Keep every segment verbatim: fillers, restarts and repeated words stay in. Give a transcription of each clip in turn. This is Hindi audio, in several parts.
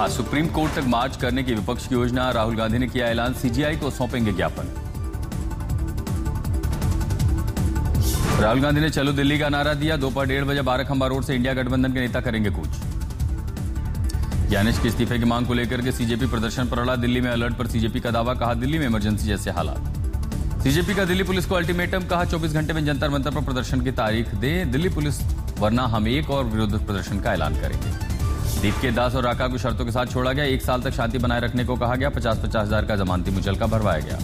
आज सुप्रीम कोर्ट तक मार्च करने की विपक्ष की योजना। राहुल गांधी ने किया ऐलान, सीजीआई को सौंपेंगे ज्ञापन। राहुल गांधी ने चलो दिल्ली का नारा दिया। दोपहर डेढ़ बजे बाराखंबा रोड से इंडिया गठबंधन के नेता करेंगे कूच। ज्ञानेश के इस्तीफे की मांग को लेकर के सीजेपी प्रदर्शन पर अड़ा। दिल्ली में अलर्ट पर सीजेपी का दावा, कहा दिल्ली में इमरजेंसी जैसे हालात। सीजेपी का दिल्ली पुलिस को अल्टीमेटम, कहा चौबीस घंटे में जंतर मंतर पर प्रदर्शन की तारीख दे दिल्ली पुलिस, वरना हम एक और विरोध प्रदर्शन का ऐलान करेंगे। दीपके दास और राका को शर्तों के साथ छोड़ा गया। एक साल तक शांति बनाए रखने को कहा गया। पचास पचास हजार का जमानती मुचलका भरवाया गया।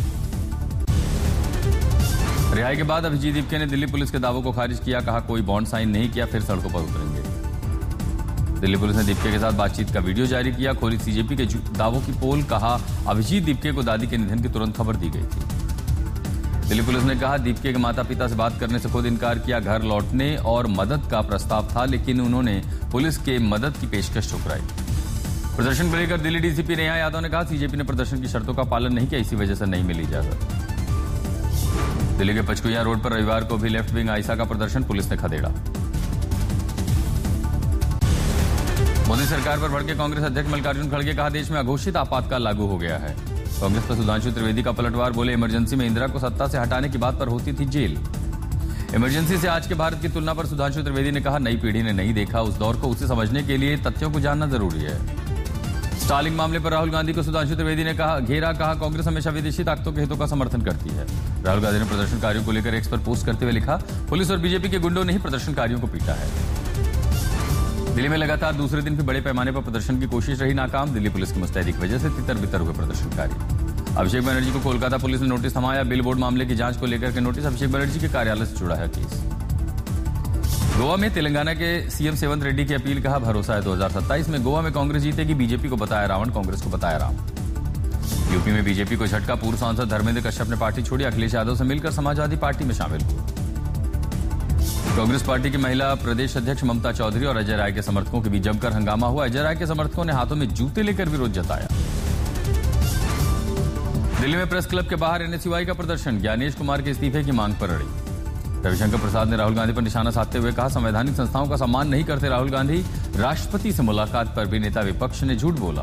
रिहाई के बाद अभिजीत दीपके ने दिल्ली पुलिस के दावों को खारिज किया, कहा कोई बॉन्ड साइन नहीं किया, फिर सड़कों पर उतरेंगे। दिल्ली पुलिस ने दीपके के साथ बातचीत का वीडियो जारी किया। खोली सीजेपी के दावों की पोल, कहा अभिजीत दीपके को दादी के निधन की तुरंत खबर दी गई थी। दिल्ली पुलिस ने कहा दीपके के माता पिता से बात करने से खुद इनकार किया। घर लौटने और मदद का प्रस्ताव था, लेकिन उन्होंने पुलिस के मदद की पेशकश ठुकराई। प्रदर्शन को लेकर दिल्ली डीसीपी नेहा यादव ने कहा सीजेपी ने प्रदर्शन की शर्तों का पालन नहीं किया, इसी वजह से नहीं मिली इजाजत। दिल्ली के पचकुया रोड पर रविवार को भी लेफ्ट विंग आईसा का प्रदर्शन पुलिस ने खदेड़ा। मोदी सरकार पर भड़के कांग्रेस अध्यक्ष मल्लिकार्जुन खड़गे, कहा देश में अघोषित आपातकाल लागू हो गया है। कांग्रेस पर सुधांशु त्रिवेदी का पलटवार, बोले इमरजेंसी में इंदिरा को सत्ता से हटाने की बात पर होती थी जेल। इमरजेंसी से आज के भारत की तुलना पर सुधांशु त्रिवेदी ने कहा नई पीढ़ी ने नहीं देखा उस दौर को, उसे समझने के लिए तथ्यों को जानना जरूरी है। स्टालिंग मामले पर राहुल गांधी को सुधांशु त्रिवेदी ने कहा घेरा, कहा कांग्रेस हमेशा विदेशी ताकतों के हितों का समर्थन करती है। राहुल गांधी ने प्रदर्शनकारियों को लेकर एक्स पर पोस्ट करते हुए लिखा, पुलिस और बीजेपी के गुंडों ने ही प्रदर्शनकारियों को पीटा है। दिल्ली में लगातार दूसरे दिन भी बड़े पैमाने पर प्रदर्शन की कोशिश रही नाकाम। दिल्ली पुलिस की मुस्तैदी की वजह से तितर बितर हुए प्रदर्शनकारी। अभिषेक बनर्जी को कोलकाता पुलिस ने नोटिस थमाया। बिल बोर्ड मामले की जांच को लेकर के नोटिस। अभिषेक बनर्जी के कार्यालय से जुड़ा है केस। गोवा में तेलंगाना के सीएम सेवंत रेड्डी की अपील, कहा भरोसा है दो हज़ार सत्ताईस में गोवा में कांग्रेस जीतेगी। बीजेपी को बताया रावण, कांग्रेस को बताया राम। यूपी में बीजेपी को झटका, पूर्व सांसद धर्मेंद्र कश्यप ने पार्टी छोड़ी। अखिलेश यादव से मिलकर समाजवादी पार्टी में शामिल हुए। कांग्रेस पार्टी की महिला प्रदेश अध्यक्ष ममता चौधरी और अजय राय के समर्थकों के बीच जमकर हंगामा हुआ। अजय राय के समर्थकों ने हाथों में जूते लेकर विरोध जताया। दिल्ली में प्रेस क्लब के बाहर एनएसयूआई का प्रदर्शन। ज्ञानेश कुमार के इस्तीफे की मांग पर अड़ी। रविशंकर प्रसाद ने राहुल गांधी पर निशाना साधते हुए कहा संवैधानिक संस्थाओं का सम्मान नहीं करते राहुल गांधी। राष्ट्रपति से मुलाकात पर भी नेता विपक्ष ने झूठ बोला।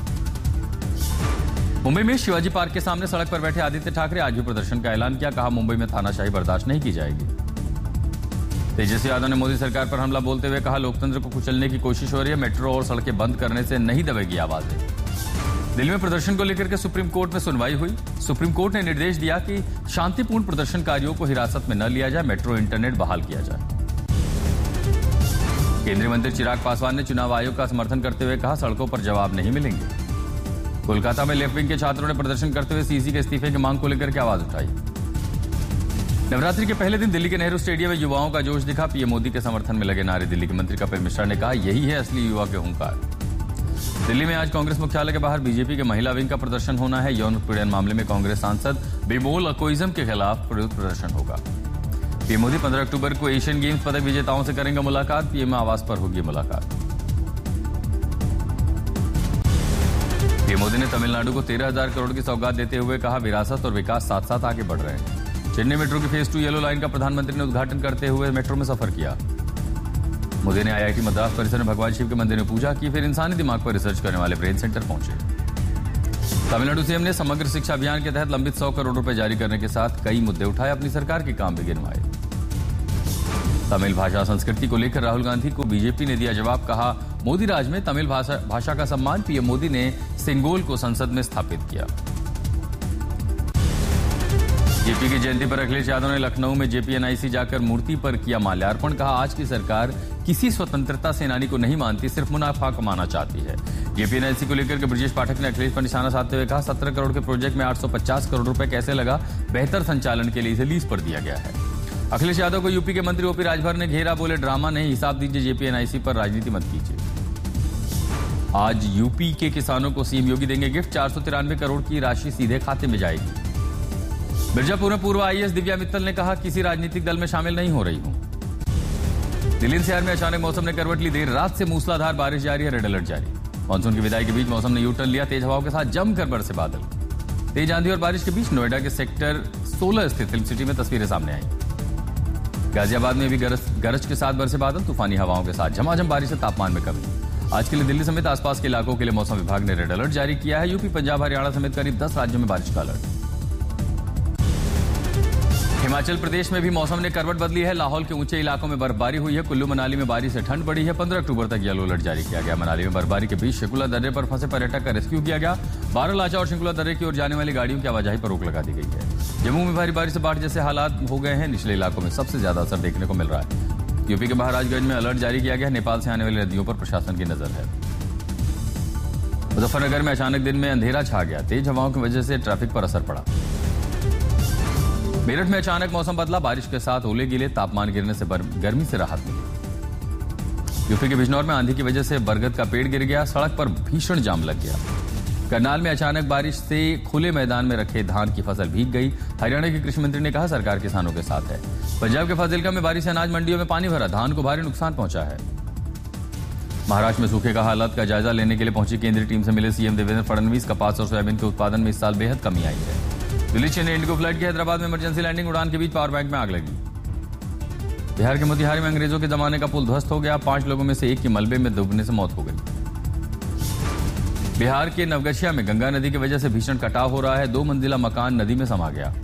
मुंबई में शिवाजी पार्क के सामने सड़क पर बैठे आदित्य ठाकरे आज भी प्रदर्शन का ऐलान किया। कहा मुंबई में तानाशाही बर्दाश्त नहीं की जाएगी। तेजस्वी यादव ने मोदी सरकार पर हमला बोलते हुए कहा लोकतंत्र को कुचलने की कोशिश हो रही है। मेट्रो और सड़कें बंद करने से नहीं दबेगी आवाजें। दिल्ली में प्रदर्शन को लेकर के सुप्रीम कोर्ट में सुनवाई हुई। सुप्रीम कोर्ट ने निर्देश दिया कि शांतिपूर्ण प्रदर्शनकारियों को हिरासत में न लिया जाए, मेट्रो इंटरनेट बहाल किया जाए। केंद्रीय मंत्री चिराग पासवान ने चुनाव आयोग का समर्थन करते हुए कहा सड़कों पर जवाब नहीं मिलेंगे। कोलकाता में लेफ्ट विंग के छात्रों ने प्रदर्शन करते हुए सीसी के इस्तीफे की मांग को लेकर के आवाज उठाई। नवरात्रि के पहले दिन दिल्ली के नेहरू स्टेडियम में युवाओं का जोश दिखा। पीएम मोदी के समर्थन में लगे नारे। दिल्ली के मंत्री कपिल मिश्रा ने कहा यही है असली युवा के हुंकार। दिल्ली में आज कांग्रेस मुख्यालय के बाहर बीजेपी के महिला विंग का प्रदर्शन होना है। यौन उत्पीड़न मामले में कांग्रेस सांसद बेमोल अकोइज्म के खिलाफ प्रदर्शन होगा। पीएम मोदी पंद्रह अक्टूबर को एशियन गेम्स पदक विजेताओं से करेंगे मुलाकात। पीएम आवास पर होगी मुलाकात। पीएम मोदी ने तमिलनाडु को तेरह हजार करोड़ की सौगात देते हुए कहा विरासत और विकास साथ साथ आगे बढ़ रहे हैं। चेन्नई मेट्रो की फेज टू येलो लाइन का प्रधानमंत्री ने उद्घाटन करते हुए मेट्रो में सफर किया। मोदी ने आईआईटी मद्रास परिसर में भगवान शिव के मंदिर में पूजा की, फिर इंसानी दिमाग पर रिसर्च करने वाले ब्रेन सेंटर पहुंचे। तमिलनाडु सीएम ने समग्र शिक्षा अभियान के तहत लंबित सौ करोड़ रुपए जारी करने के साथ कई मुद्दे उठाए, अपनी सरकार के काम भी गिनवाए। तमिल भाषा संस्कृति को लेकर राहुल गांधी को बीजेपी ने दिया जवाब, कहा मोदी राज में तमिल भाषा भाषा का सम्मान। पीएम मोदी ने सेंगोल को संसद में स्थापित किया। जेपी की जयंती पर अखिलेश यादव ने लखनऊ में जेपीएनआईसी जाकर मूर्ति पर किया माल्यार्पण। कहा आज की सरकार किसी स्वतंत्रता सेनानी को नहीं मानती, सिर्फ मुनाफा कमाना चाहती है। जेपीएनआईसी को लेकर के ब्रजेश पाठक ने अखिलेश पर निशाना साधते हुए कहा सत्रह करोड़ के प्रोजेक्ट में आठ सौ पचास करोड़ रुपए कैसे लगा, बेहतर संचालन के लिए इसे लीज पर दिया गया है। अखिलेश यादव को यूपी के मंत्री ओपी राजभर ने घेरा, बोले ड्रामा नहीं, हिसाब दीजिए, जेपीएनआईसी पर राजनीति मत कीजिए। आज यूपी के किसानों को सीएम योगी देंगे गिफ्ट। चार सौ तिरानवे करोड़ की राशि सीधे खाते में जाएगी। मिर्जापुर में पूर्व आईएएस दिव्या मित्तल ने कहा किसी राजनीतिक दल में शामिल नहीं हो रही हूं। दिल्ली एनसीआर में अचानक मौसम ने करवट ली। देर रात से मूसलाधार बारिश जारी है, रेड अलर्ट जारी। मानसून की विदाई के बीच मौसम ने यू टर्न लिया। तेज हवाओं के साथ जमकर बरसे बादल। तेज आंधी और बारिश के बीच नोएडा के सेक्टर सोलह स्थित फिल्म सिटी में तस्वीरें सामने आई। गाजियाबाद में भी गरज गरज के साथ बरसे बादल। तूफानी हवाओं के साथ झमाझम बारिश से तापमान में कमी। आज के लिए दिल्ली समेत आसपास के इलाकों के लिए मौसम विभाग ने रेड अलर्ट जारी किया है। यूपी, पंजाब, हरियाणा समेत करीब दस राज्यों में बारिश का अलर्ट। हिमाचल प्रदेश में भी मौसम ने करवट बदली है। लाहौल के ऊंचे इलाकों में बर्फबारी हुई है। कुल्लू मनाली में बारिश से ठंड बढ़ी है। पंद्रह अक्टूबर तक येलो अलर्ट जारी किया गया। मनाली में बर्फबारी के बीच शिकुला दर्रे पर फंसे पर्यटक का रेस्क्यू किया गया। बारालाचा और शिकुला दर्रे की ओर जाने वाली गाड़ियों की आवाजाही पर रोक लगा दी गई है। जम्मू में भारी बारिश से बाढ़ जैसे हालात हो गए हैं। निचले इलाकों में सबसे ज्यादा असर देखने को मिल रहा है। यूपी के महाराजगंज में अलर्ट जारी किया गया। नेपाल से आने वाली नदियों पर प्रशासन की नजर है। मुजफ्फरनगर में अचानक दिन में अंधेरा छा गया। तेज हवाओं की वजह से ट्रैफिक पर असर पड़ा। मेरठ में अचानक मौसम बदला। बारिश के साथ ओले गिरे। तापमान गिरने से गर्मी से राहत मिली। यूपी के बिजनौर में आंधी की वजह से बरगद का पेड़ गिर गया। सड़क पर भीषण जाम लग गया। करनाल में अचानक बारिश से खुले मैदान में रखे धान की फसल भीग गई। हरियाणा के कृषि मंत्री ने कहा सरकार किसानों के साथ है। पंजाब के फाजिलका में बारिश से अनाज मंडियों में पानी भरा। धान को भारी नुकसान पहुंचा है। महाराष्ट्र में सूखे का हालात का जायजा लेने के लिए पहुंची केंद्रीय टीम से मिले सीएम देवेंद्र फडणवीस। कपास और सोयाबीन के उत्पादन में इस साल बेहद कमी आई है। दिल्ली चेन्नई इंडिगो फ्लाइट की हैदराबाद में इमरजेंसी लैंडिंग उड़ान के बीच पावर बैंक में आग लगी। बिहार के मोतिहारी में अंग्रेजों के जमाने का पुल ध्वस्त हो गया। पांच लोगों में से एक की मलबे में डूबने से मौत हो गई। बिहार के नवगछिया में गंगा नदी की वजह से भीषण कटाव हो रहा है। दो मंजिला मकान नदी में समा गया।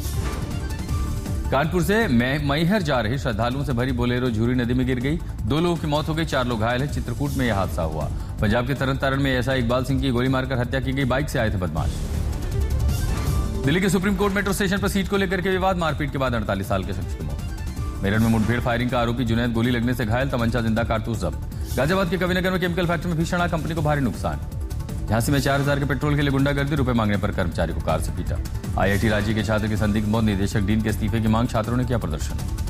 कानपुर से मैहर जा रहे श्रद्धालुओं से भरी बोलेरो झूरी नदी में गिर गई। दो लोगों की मौत हो गई, चार लोग घायल हैं। चित्रकूट में यह हादसा हुआ। पंजाब के तरन तारण में एसआई इकबाल सिंह की गोली मारकर हत्या की गई। बाइक से आए थे बदमाश। दिल्ली के सुप्रीम कोर्ट मेट्रो स्टेशन पर सीट को लेकर के विवाद। मारपीट के बाद अड़तालीस साल के शख्स की मौत। मेरठ में मुठभेड़ फायरिंग का आरोपी जुनैद गोली लगने से घायल। तमंचा जिंदा, कारतूस जब्त। गाजियाबाद के कविनगर में केमिकल फैक्ट्री में भीषण आग, कंपनी को भारी नुकसान। झांसी में चार हजार के पेट्रोल के लिए गुंडागर्दी। रुपए मांगने पर कर्मचारी को कार से पीटा। आईआईटी रांची के छात्र की संदिग्ध मौत। निदेशक डीन के इस्तीफे की मांग। छात्रों ने किया प्रदर्शन।